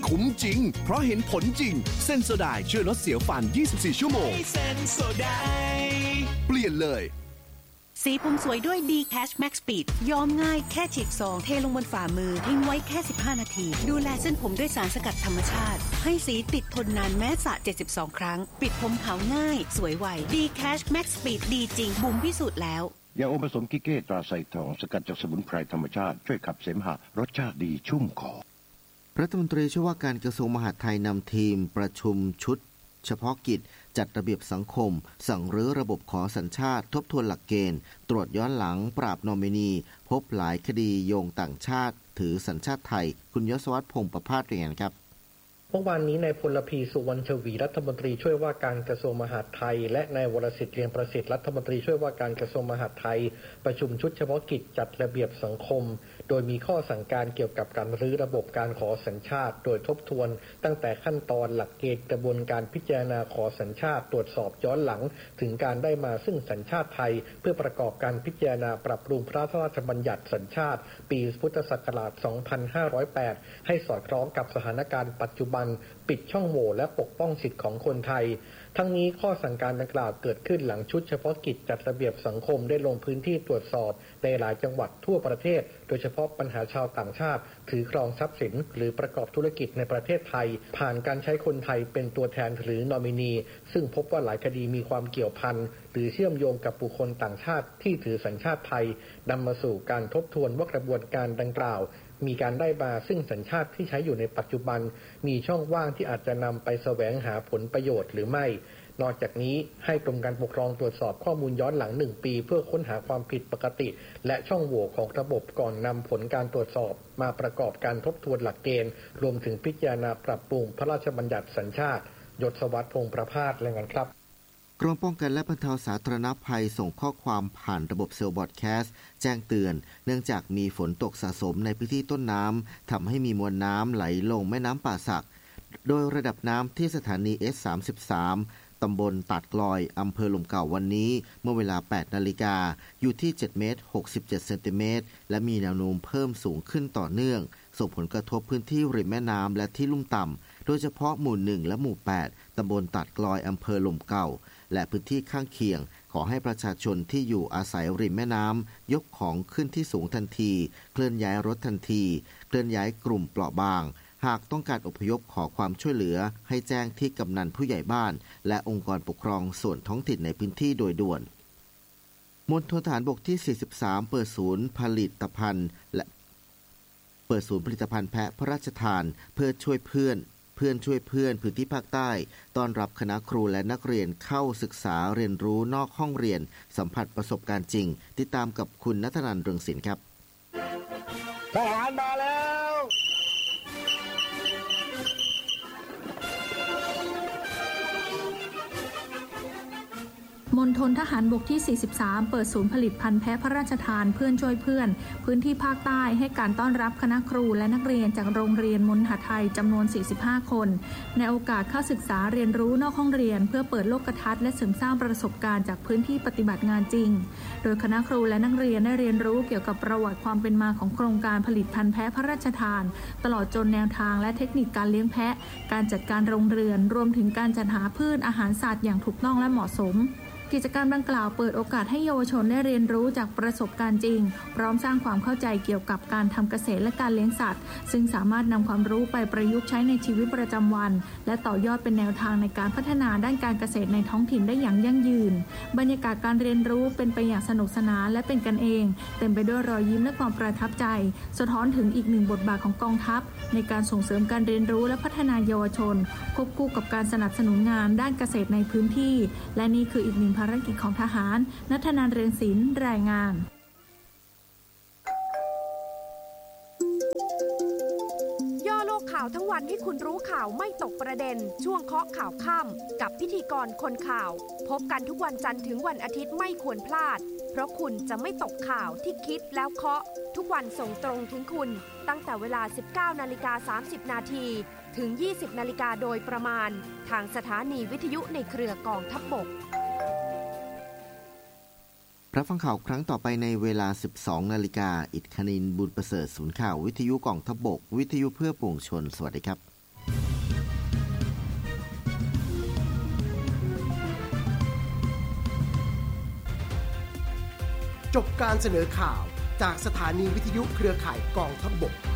คุ้มจริงเพราะเห็นผลจริงเซนโซไดช่วยลดเสียวฟัน24ชั่วโมงเซนโซไดเปลี่ยนเลยสีผมสวยด้วย D-Cash Max Speed ยอมง่ายแค่ฉีกซองเทลงบนฝ่ามือทิ้งไว้แค่15นาทีดูแลเส้นผมด้วยสารสกัดธรรมชาติให้สีติดทนนานแม้สระ72ครั้งปิดผมขาวง่ายสวยไว D-Cash Max Speed ดีจริงบุ๋มพิสูจน์แล้วยาอมผสมกิเก้ตราไซทองสกัดจากสมุนไพรธรรมชาติช่วยขับเสมหะรสชาติดีชุ่มคอรัฐมนตรีช่วยว่าการกระทรวงมหาดไทยนำทีมประชุมชุดเฉพาะกิจจัดระเบียบสังคมสั่งรื้อระบบขอสัญชาติทบทวนหลักเกณฑ์ตรวจย้อนหลังปราบนอมินีพบหลายคดีโยงต่างชาติถือสัญชาติไทยคุณยศวัฒน์พงษ์ประภาสรายงานครับเมื่อวานนี้นายพลพีสุวรรณชวีรัฐมนตรีช่วยว่าการกระทรวงมหาดไทยและนายวรสิทธิ์เลียงประสิทธิ์รัฐมนตรีช่วยว่าการกระทรวงมหาดไทยประชุมชุดเฉพาะกิจจัดระเบียบสังคมโดยมีข้อสั่งการเกี่ยวกับการรื้อระบบการขอสัญชาติโดยทบทวนตั้งแต่ขั้นตอนหลักเกณฑ์กระบวนการพิจารณาขอสัญชาติตรวจสอบย้อนหลังถึงการได้มาซึ่งสัญชาติไทยเพื่อประกอบการพิจารณาปรับปรุงพระราชบัญญัติสัญชาติปีพุทธศักราช 2508 ให้สอดคล้องกับสถานการณ์ปัจจุบันปิดช่องโหว่และปกป้องสิทธิของคนไทยทั้งนี้ข้อสั่งการดังกล่าวเกิดขึ้นหลังชุดเฉพาะกิจจัดระเบียบสังคมได้ลงพื้นที่ตรวจสอบในหลายจังหวัดทั่วประเทศโดยเฉพาะปัญหาชาวต่างชาติถือครองทรัพย์สินหรือประกอบธุรกิจในประเทศไทยผ่านการใช้คนไทยเป็นตัวแทนหรือนอมินีซึ่งพบว่าหลายคดีมีความเกี่ยวพันหรือเชื่อมโยงกับบุคคลต่างชาติที่ถือสัญชาติไทยนำมาสู่การทบทวนว่ากระบวนการดังกล่าวมีการได้มาซึ่งสัญชาติที่ใช้อยู่ในปัจจุบันมีช่องว่างที่อาจจะนำไปแสวงหาผลประโยชน์หรือไม่นอกจากนี้ให้กรมการปกครองตรวจสอบข้อมูลย้อนหลัง1ปีเพื่อค้นหาความผิดปกติและช่องโหว่ของระบบก่อนนำผลการตรวจสอบมาประกอบการทบทวนหลักเกณฑ์รวมถึงพิจารณาปรับปรุงพระราชบัญญัติสัญชาติยศวัฒน์พงษ์ประภาสรายงานครับกรมป้องกันและบรรเทาสาธารณภัยส่งข้อความผ่านระบบเซลล์บอดแคสต์แจ้งเตือนเนื่องจากมีฝนตกสะสมในพื้นที่ต้นน้ำทำให้มีมวลน้ำไหลลงแม่น้ำป่าสักโดยระดับน้ำที่สถานี S33 ตำบลตัดกลอยอำเภอลมเก่าวันนี้เมื่อเวลา 8 นาฬิกาอยู่ที่ 7 เมตร 67 เซนติเมตรและมีแนวโน้มเพิ่มสูงขึ้นต่อเนื่องส่งผลกระทบพื้นที่ริมแม่น้ำและที่ลุ่มต่ำโดยเฉพาะหมู่ 1 และหมู่ 8 ตำบลตัดกลอยอำเภอลมเก่าและพื้นที่ข้างเคียงขอให้ประชาชนที่อยู่อาศัยริมแม่น้ำยกของขึ้นที่สูงทันทีเคลื่อนย้ายรถทันทีเคลื่อนย้ายกลุ่มเปราะบางหากต้องการอพยพขอความช่วยเหลือให้แจ้งที่กำนันผู้ใหญ่บ้านและองค์กรปกครองส่วนท้องถิ่นในพื้นที่โดยด่วนมณฑลทหารบกที่43เปิดศูนย์ผลิตภัณฑ์และแพะพระราชทานเพื่อช่วยเพื่อนช่วยเพื่อนพื้นที่ภาคใต้ต้อนรับคณะครูและนักเรียนเข้าศึกษาเรียนรู้นอกห้องเรียนสัมผัสประสบการณ์จริงติดตามกับคุณณัฐนันท์เรืองศิลป์ครับทหารมาแล้วมณฑลทหารบกที่43เปิดศูนย์ผลิตภัณฑ์แพะพระราชทานเพื่อนช่วยเพื่อนพื้นที่ภาคใต้ให้การต้อนรับคณะครูและนักเรียนจากโรงเรียนมณฑาไทยจำนวน45คนในโอกาสเข้าศึกษาเรียนรู้นอกห้องเรียนเพื่อเปิดโลกทัศน์และเสริมสร้างประสบการณ์จากพื้นที่ปฏิบัติงานจริงโดยคณะครูและนักเรียนได้เรียนรู้เกี่ยวกับประวัติความเป็นมาของโครงการผลิตภัณฑ์แพะพระราชทานตลอดจนแนวทางและเทคนิคการเลี้ยงแพะการจัดการโรงเรือนรวมถึงการจัดหาพืชอาหารสัตว์อย่างถูกต้องและเหมาะสมกิจกรรมดังกล่าวเปิดโอกาสให้เยาวชนได้เรียนรู้จากประสบการณ์จริงพร้อมสร้างความเข้าใจเกี่ยวกับการทำเกษตรและการเลี้ยงสัตว์ซึ่งสามารถนำความรู้ไปประยุกต์ใช้ในชีวิตประจำวันและต่อยอดเป็นแนวทางในการพัฒนาด้านการเกษตรในท้องถิ่นได้อย่างยั่งยืนบรรยากาศการเรียนรู้เป็นไปอย่างสนุกสนานและเป็นกันเองเต็มไปด้วยรอยยิ้มและความประทับใจสะท้อนถึงอีกหนึ่งบทบาทของกองทัพในการส่งเสริมการเรียนรู้และพัฒนาเยาวชนควบคู่กับการสนับสนุนงานด้านเกษตรในพื้นที่และนี่คืออีกหนึ่งภารกิจของทหารณัฐนันท์ เรืองศิลป์รายงานย่อโลกข่าวทั้งวันให้คุณรู้ข่าวไม่ตกประเด็นช่วงเคาะข่าวค่ำกับพิธีกรคนข่าวพบกันทุกวันจันทร์ถึงวันอาทิตย์ไม่ควรพลาดเพราะคุณจะไม่ตกข่าวที่คิดแล้วเคาะทุกวันส่งตรงถึงคุณตั้งแต่เวลา 19:30 นาทีถึง 20:00 นโดยประมาณทางสถานีวิทยุในเครือกองทัพบกรับฟังข่าวครั้งต่อไปในเวลา 12:00 น.อิทคณินทร์ บุญประเสริฐศูนย์ข่าววิทยุกองทัพบกวิทยุเพื่อปวงชนสวัสดีครับจบการเสนอข่าวจากสถานีวิทยุเครือข่ายกองทัพบก